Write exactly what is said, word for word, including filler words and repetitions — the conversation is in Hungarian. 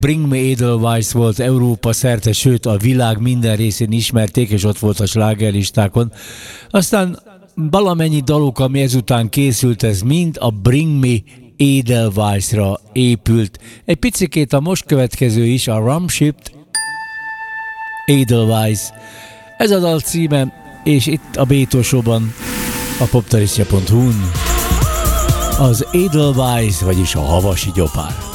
Bring Me Edelweiss volt Európa szerte, sőt a világ minden részén ismerték, és ott volt a slágerlistákon. Aztán valamennyi daluk, ami ezután készült, ez mind a Bring Me Edelweissra épült. Egy picikét a most következő is, a Rumshipped Edelweiss. Ez a dal címe, és itt a Bétósóban, a poptarisztja pont hu-n az Edelweiss, vagyis a havasi gyopár.